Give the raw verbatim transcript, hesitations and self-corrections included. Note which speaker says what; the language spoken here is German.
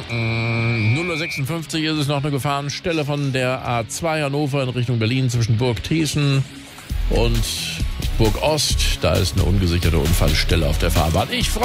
Speaker 1: null Uhr sechsundfünfzig ist es noch eine Gefahrenstelle von der A zwei Hannover in Richtung Berlin zwischen Burg Thiessen und Burg Ost. Da ist eine ungesicherte Unfallstelle auf der Fahrbahn. Ich freue